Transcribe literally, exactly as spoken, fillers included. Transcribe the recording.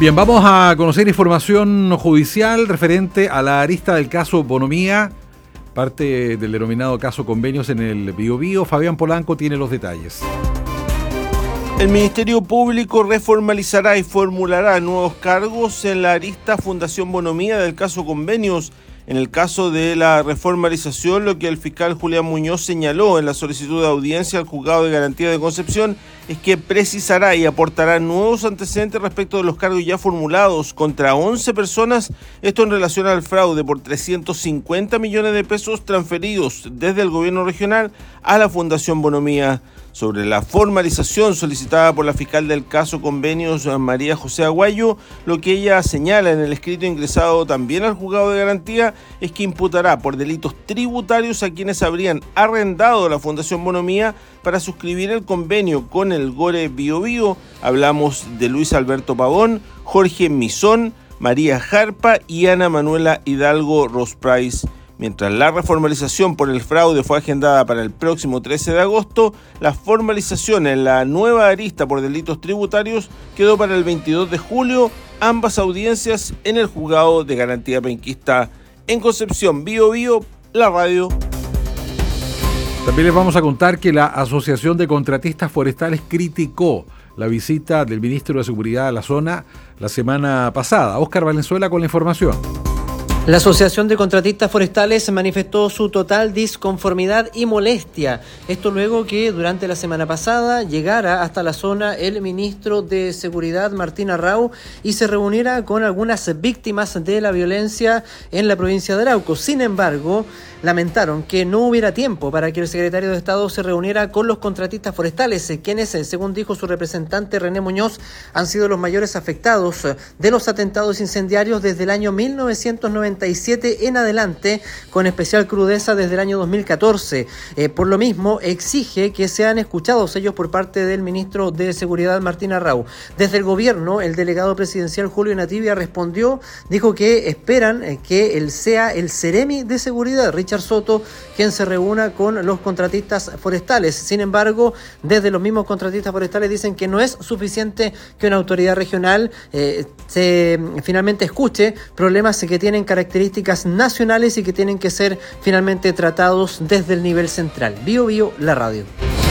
Bien, vamos a conocer información judicial referente a la arista del caso Bonomía, parte del denominado caso Convenios en el Biobío. Fabián Polanco tiene los detalles. El Ministerio Público reformalizará y formulará nuevos cargos en la arista Fundación Bonomía del caso Convenios. En el caso de la reformalización, lo que el fiscal Julián Muñoz señaló en la solicitud de audiencia al Juzgado de Garantía de Concepción es que precisará y aportará nuevos antecedentes respecto de los cargos ya formulados contra once personas, esto en relación al fraude por trescientos cincuenta millones de pesos transferidos desde el gobierno regional a la Fundación Bonomía. Sobre la formalización solicitada por la fiscal del caso Convenios, María José Aguayo, lo que ella señala en el escrito ingresado también al Juzgado de Garantía es que imputará por delitos tributarios a quienes habrían arrendado la Fundación Bonomía para suscribir el convenio con el Gore Biobío. Hablamos de Luis Alberto Pavón, Jorge Misón, María Jarpa y Ana Manuela Hidalgo Rosprice. Mientras la reformalización por el fraude fue agendada para el próximo trece de agosto, la formalización en la nueva arista por delitos tributarios quedó para el veintidós de julio, ambas audiencias en el Juzgado de Garantía Penquista. En Concepción, Biobío, la radio. También les vamos a contar que la Asociación de Contratistas Forestales criticó la visita del ministro de Seguridad a la zona la semana pasada. Óscar Valenzuela con la información. La Asociación de Contratistas Forestales manifestó su total disconformidad y molestia. Esto luego que durante la semana pasada llegara hasta la zona el ministro de Seguridad, Martín Arrau, y se reuniera con algunas víctimas de la violencia en la provincia de Arauco. Sin embargo, lamentaron que no hubiera tiempo para que el secretario de Estado se reuniera con los contratistas forestales, quienes, según dijo su representante René Muñoz, han sido los mayores afectados de los atentados incendiarios desde el año mil novecientos noventa y siete en adelante, con especial crudeza desde el año dos mil catorce. Eh, por lo mismo, exige que sean escuchados ellos por parte del ministro de Seguridad, Martín Arrau. Desde el gobierno, el delegado presidencial Julio Nativia respondió, dijo que esperan eh, que él sea el Ceremi de Seguridad, Richard Soto, quien se reúna con los contratistas forestales. Sin embargo, desde los mismos contratistas forestales dicen que no es suficiente que una autoridad regional eh, se finalmente escuche problemas que tienen características nacionales y que tienen que ser finalmente tratados desde el nivel central. Bio Bio, la radio.